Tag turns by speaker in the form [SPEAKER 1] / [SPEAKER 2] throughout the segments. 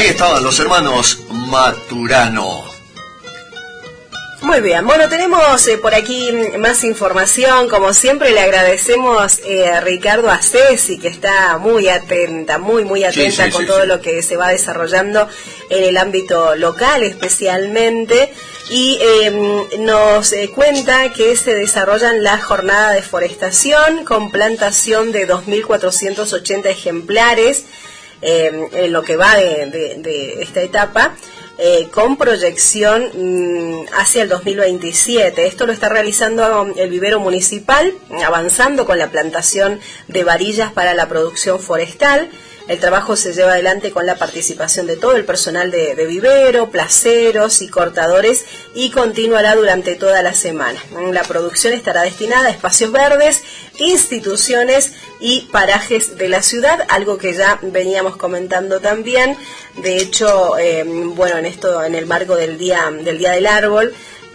[SPEAKER 1] Ahí estaban los hermanos Maturano.
[SPEAKER 2] Muy bien, bueno, tenemos por aquí más información. Como siempre le agradecemos a Ricardo Acesi, que está muy atenta, muy atenta con todo lo que se va desarrollando en el ámbito local especialmente, y nos cuenta que se desarrollan la jornada de forestación con plantación de 2.480 ejemplares en lo que va de esta etapa. Con proyección hacia el 2027. Esto lo está realizando el vivero municipal, avanzando con la plantación de varillas para la producción forestal. El trabajo se lleva adelante con la participación de todo el personal de vivero, placeros y cortadores, y continuará durante toda la semana. La producción estará destinada a espacios verdes, instituciones y parajes de la ciudad, algo que ya veníamos comentando también. De hecho, bueno, en el marco del Día del Árbol,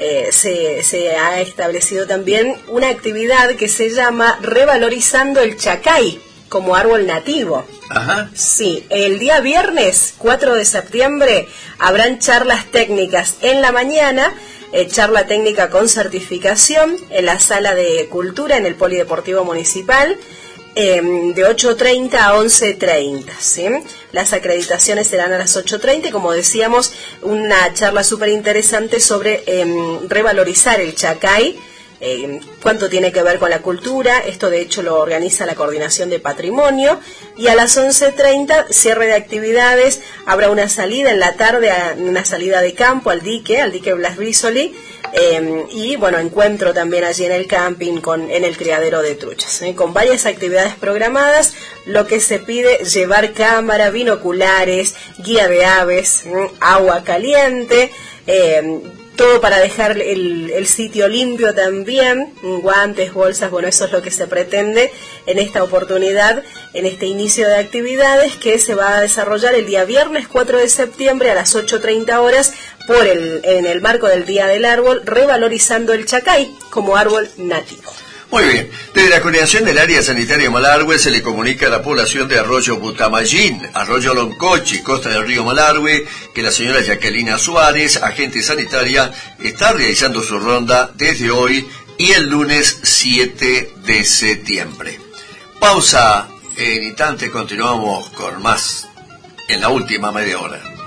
[SPEAKER 2] se ha establecido también una actividad que se llama Revalorizando el Chacay como árbol nativo.
[SPEAKER 1] Ajá.
[SPEAKER 2] Sí, el día viernes 4 de septiembre habrán charlas técnicas en la mañana, charla técnica con certificación en la sala de cultura en el Polideportivo Municipal, de 8:30 a 11:30, ¿sí? Las acreditaciones serán a las 8:30, como decíamos, una charla súper interesante sobre revalorizar el Chacay, cuánto tiene que ver con la cultura. Esto de hecho lo organiza la Coordinación de Patrimonio. Y a las 11:30, cierre de actividades, habrá una salida en la tarde, una salida de campo al dique Blas Risoli, y bueno, encuentro también allí en el camping en el criadero de truchas, con varias actividades programadas. Lo que se pide: llevar cámara, binoculares, guía de aves, agua caliente, todo para dejar el sitio limpio también, guantes, bolsas. Bueno, eso es lo que se pretende en esta oportunidad, en este inicio de actividades que se va a desarrollar el día viernes 4 de septiembre a las 8:30 horas en el marco del Día del Árbol, revalorizando el Chacay como árbol nativo.
[SPEAKER 1] Muy bien. Desde la coordinación del área sanitaria de Malargüe se le comunica a la población de Arroyo Butamayín, Arroyo Loncochi, costa del río Malargüe, que la señora Jacquelina Suárez, agente sanitaria, está realizando su ronda desde hoy y el lunes 7 de septiembre. Pausa. En instante continuamos con más en la última media hora.